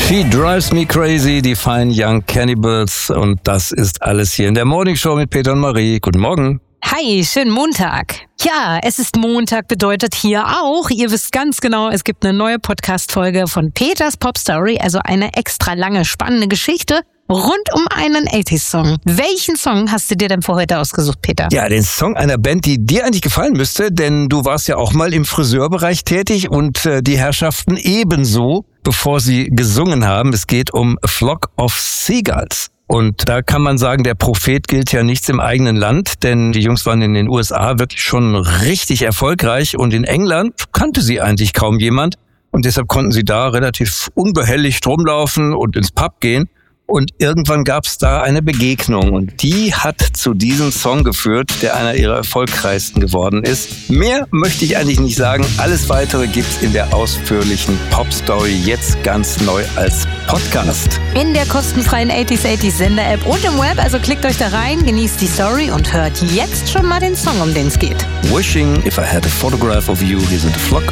She Drives Me Crazy, die Fine Young Cannibals. Und das ist alles hier in der Morning Show mit Peter und Marie. Guten Morgen. Hi, schönen Montag. Ja, es ist Montag, bedeutet hier auch, ihr wisst ganz genau, es gibt eine neue Podcast-Folge von Peters Pop Story, also eine extra lange, spannende Geschichte rund um einen 80s-Song. Welchen Song hast du dir denn für heute ausgesucht, Peter? Ja, den Song einer Band, die dir eigentlich gefallen müsste, denn du warst ja auch mal im Friseurbereich tätig und die Herrschaften ebenso, bevor sie gesungen haben. Es geht um A Flock of Seagulls. Und da kann man sagen, der Prophet gilt ja nichts im eigenen Land, denn die Jungs waren in den USA wirklich schon richtig erfolgreich und in England kannte sie eigentlich kaum jemand und deshalb konnten sie da relativ unbehelligt rumlaufen und ins Pub gehen. Und irgendwann gab es da eine Begegnung und die hat zu diesem Song geführt, der einer ihrer erfolgreichsten geworden ist. Mehr möchte ich eigentlich nicht sagen. Alles Weitere gibt's in der ausführlichen Pop-Story jetzt ganz neu als Podcast. In der kostenfreien 80s Sender-App und im Web, also klickt euch da rein, genießt die Story und hört jetzt schon mal den Song, um den es geht. Wishing if I had a photograph of you, here's a Flock